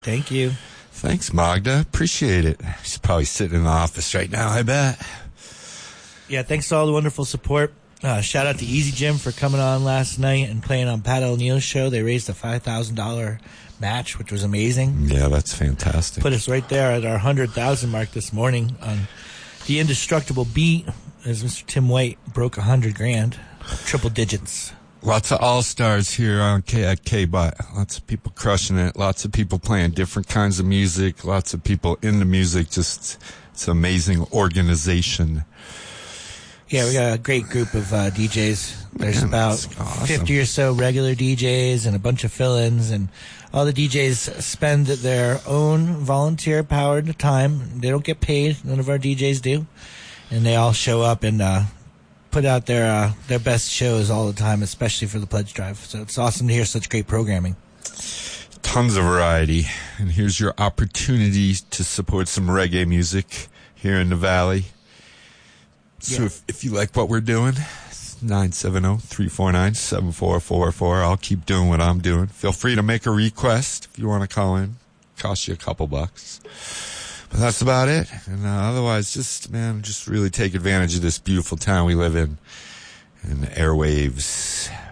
Thank you. Thanks, Magda. Appreciate it. She's probably sitting in the office right now, I bet. Yeah, thanks to all the wonderful support. Shout out to Easy Gym for coming on last night and playing on Pat O'Neill's show. They raised a $5,000 match, which was amazing. Yeah, that's fantastic. Put us right there at our 100,000 mark this morning on the indestructible beat, as Mr. Tim White broke 100 grand, triple digits. Lots of all-stars here on K-Butt. Lots of people crushing it. Lots of people playing different kinds of music. Lots of people into music. Just, it's an amazing organization. Yeah, we got a great group of DJs. There's about awesome. 50 or so regular DJs and a bunch of fill-ins, and all the DJs spend their own volunteer-powered time. They don't get paid. None of our DJs do. And they all show up and put out their best shows all the time, especially for the pledge drive. So it's awesome to hear such great programming. Tons of variety. And here's your opportunity to support some reggae music here in the Valley. So if you like what we're doing, 970-349-7444. I'll keep doing what I'm doing. Feel free to make a request if you want to call in. Cost you a couple bucks. But that's about it. And otherwise, just really take advantage of this beautiful town we live in and the airwaves.